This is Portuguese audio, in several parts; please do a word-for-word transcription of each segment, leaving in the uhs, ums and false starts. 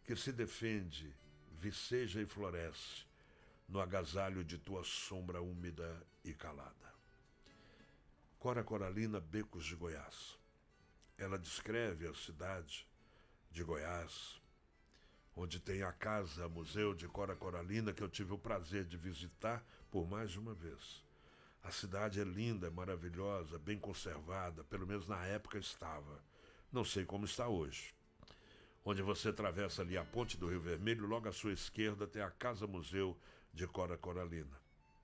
que se defende, viceja e floresce no agasalho de tua sombra úmida e calada. Cora Coralina, Becos de Goiás. Ela descreve a cidade de Goiás, onde tem a casa museu de Cora Coralina, que eu tive o prazer de visitar por mais de uma vez. A cidade é linda, é maravilhosa, bem conservada, pelo menos na época estava. Não sei como está hoje. Onde você atravessa ali a ponte do Rio Vermelho, logo à sua esquerda tem a Casa Museu de Cora Coralina.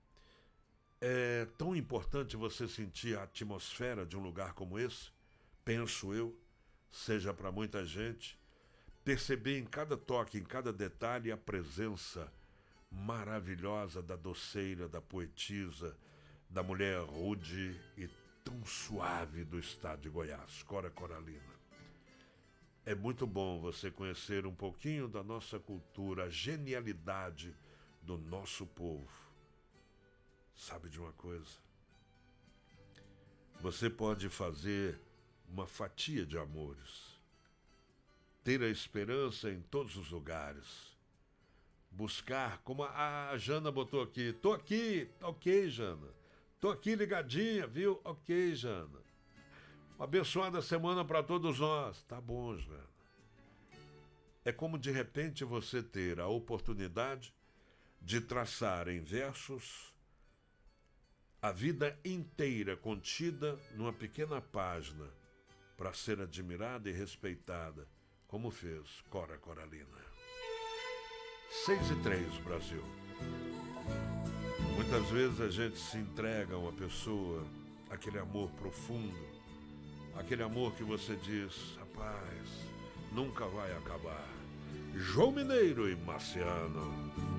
É tão importante você sentir a atmosfera de um lugar como esse, penso eu, seja para muita gente, perceber em cada toque, em cada detalhe, a presença maravilhosa da doceira, da poetisa, da mulher rude e tão suave do estado de Goiás, Cora Coralina. É muito bom você conhecer um pouquinho da nossa cultura, a genialidade do nosso povo. Sabe de uma coisa? Você pode fazer uma fatia de amores, ter a esperança em todos os lugares, buscar, como a, a Jana botou aqui, tô aqui, ok, Jana, tô aqui ligadinha, viu? Ok, Jana. Uma abençoada semana para todos nós. Tá bom, Jana. É como de repente você ter a oportunidade de traçar em versos a vida inteira contida numa pequena página para ser admirada e respeitada, como fez Cora Coralina. Seis e três, Brasil. Muitas vezes a gente se entrega a uma pessoa, aquele amor profundo, aquele amor que você diz, rapaz, nunca vai acabar. João Mineiro e Marciano.